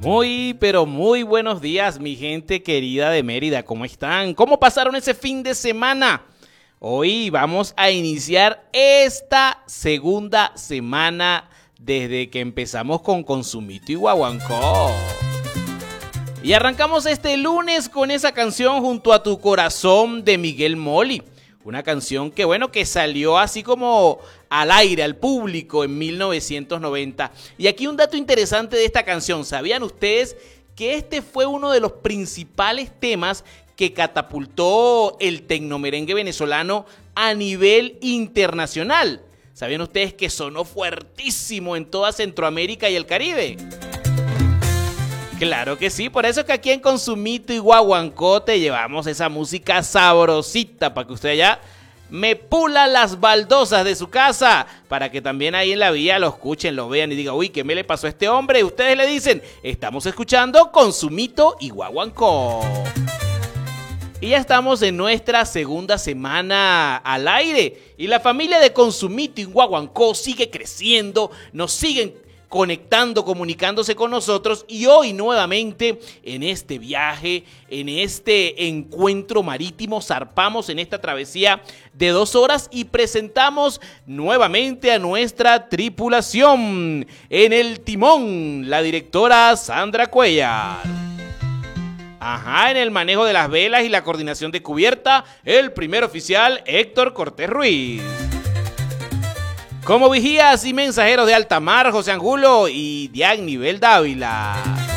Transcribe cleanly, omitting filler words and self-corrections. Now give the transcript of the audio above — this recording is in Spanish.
Muy, pero muy buenos días, mi gente querida de Mérida. ¿Cómo están? ¿Cómo pasaron ese fin de semana? Hoy vamos a iniciar esta segunda semana desde que empezamos con Consumito y Guaguancó. Y arrancamos este lunes con esa canción Junto a tu corazón de Miguel Moli. Una canción que salió así como al aire, al público en 1990. Y aquí un dato interesante de esta canción. ¿Sabían ustedes que este fue uno de los principales temas que catapultó el tecnomerengue venezolano a nivel internacional? ¿Sabían ustedes que sonó fuertísimo en toda Centroamérica y el Caribe? Claro que sí, por eso es que aquí en Consumito y Guaguancó te llevamos esa música sabrosita para que usted allá me pula las baldosas de su casa, para que también ahí en la vía lo escuchen, lo vean y digan, uy, ¿qué me le pasó a este hombre? Y ustedes le dicen, estamos escuchando Consumito y Guaguancó. Y ya estamos en nuestra segunda semana al aire y la familia de Consumito y Guaguancó sigue creciendo, nos siguen conectando, comunicándose con nosotros y hoy nuevamente en este viaje, en este encuentro marítimo, zarpamos en esta travesía de 2 horas y presentamos nuevamente a nuestra tripulación. En el timón, la directora Sandra Cuellar. En el manejo de las velas y la coordinación de cubierta, el primer oficial Héctor Cortés Ruiz. Como vigías y mensajeros de alta mar, José Angulo y Diagnivel Dávila.